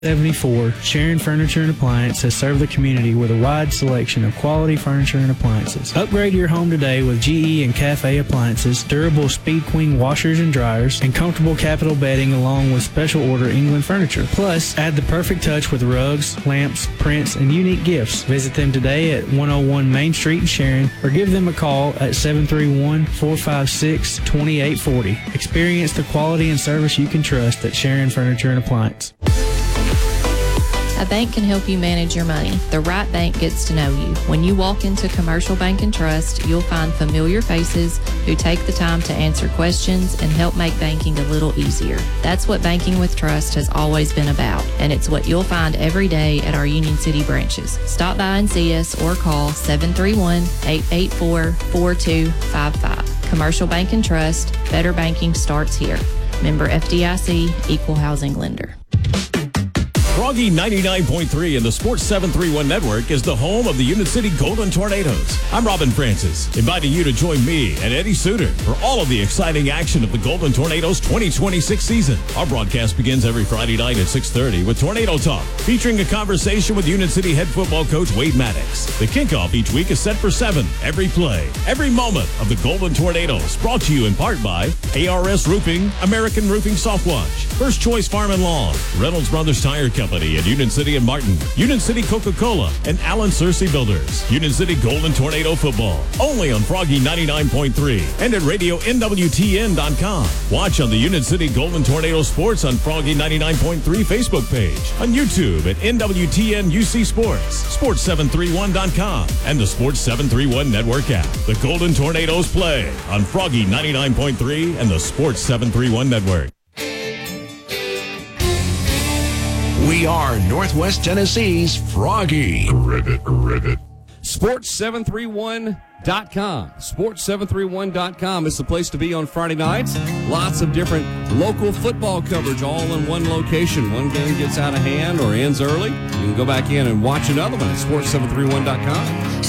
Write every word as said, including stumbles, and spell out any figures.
seventy-four, Sharon Furniture and Appliance has served the community with a wide selection of quality furniture and appliances. Upgrade your home today with G E and Cafe appliances, durable Speed Queen washers and dryers, and comfortable Capital bedding along with special order England furniture. Plus, add the perfect touch with rugs, lamps, prints, and unique gifts. Visit them today at one oh one Main Street in Sharon or give them a call at seven three one, four five six, two eight four zero. Experience the quality and service you can trust at Sharon Furniture and Appliance. A bank can help you manage your money. The right bank gets to know you. When you walk into Commercial Bank and Trust, you'll find familiar faces who take the time to answer questions and help make banking a little easier. That's what Banking with Trust has always been about, and it's what you'll find every day at our Union City branches. Stop by and see us or call seven three one, eight eight four, four two five five. Commercial Bank and Trust, better banking starts here. Member F D I C, Equal Housing Lender. Froggy ninety-nine point three and the Sports seven thirty-one Network is the home of the Union City Golden Tornadoes. I'm Robin Francis, inviting you to join me and Eddie Suter for all of the exciting action of the Golden Tornadoes twenty twenty-six season. Our broadcast begins every Friday night at six thirty with Tornado Talk, featuring a conversation with Union City head football coach Wade Maddox. The kickoff each week is set for seven. Every play, every moment of the Golden Tornadoes, brought to you in part by A R S Roofing, American Roofing Softwash, First Choice Farm and Lawn, Reynolds Brothers Tire Company in Union City and Martin, Union City Coca-Cola, and Allen Searcy Builders. Union City Golden Tornado Football, only on Froggy ninety-nine point three and at radio N W T N dot com. Watch on the Union City Golden Tornado Sports on Froggy ninety-nine point three Facebook page, on YouTube at N W T N U C Sports, sports seven thirty-one dot com, and the Sports seven thirty-one Network app. The Golden Tornadoes play on Froggy ninety-nine point three and the Sports seven thirty-one Network. We are Northwest Tennessee's Froggy. Ribbit, ribbit. sports seven thirty-one dot com. sports seven thirty-one dot com is the place to be on Friday nights. Lots of different local football coverage all in one location. One game gets out of hand or ends early, you can go back in and watch another one at sports seven thirty-one dot com.